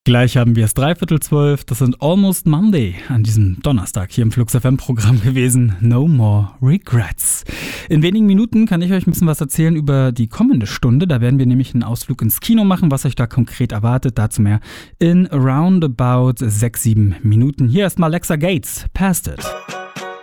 Gleich haben wir es 11:45. Das sind Almost Monday an diesem Donnerstag hier im Flux FM Programm gewesen. No more regrets. In wenigen Minuten kann ich euch ein bisschen was erzählen über die kommende Stunde. Da werden wir nämlich einen Ausflug ins Kino machen, was euch da konkret erwartet. Dazu mehr in roundabout 6-7 Minuten. Hier ist mal Alexa Gates, Past It.